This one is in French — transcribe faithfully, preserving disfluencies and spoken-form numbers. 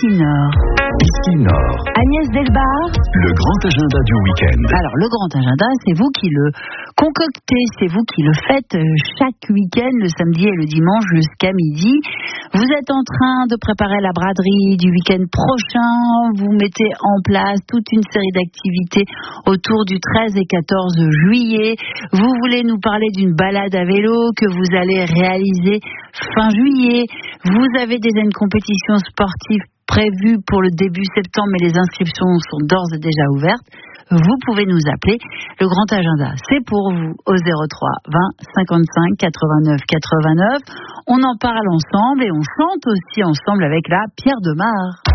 Ici Nord. Ici Nord. Agnès Delbar. Le grand agenda du week-end. Alors, le grand agenda, c'est vous qui le concoctez, c'est vous qui le faites chaque week-end, le samedi et le dimanche jusqu'à midi. Vous êtes en train de préparer la braderie du week-end prochain. Vous mettez en place toute une série d'activités autour du treize et quatorze juillet. Vous voulez nous parler d'une balade à vélo que vous allez réaliser fin juillet. Vous avez déjà une compétition sportive prévue pour le début septembre, mais les inscriptions sont d'ores et déjà ouvertes. Vous pouvez nous appeler. Le grand agenda, c'est pour vous au zéro trois vingt cinquante-cinq quatre-vingt-neuf quatre-vingt-neuf. On en parle ensemble et on chante aussi ensemble avec la Pierre Demar.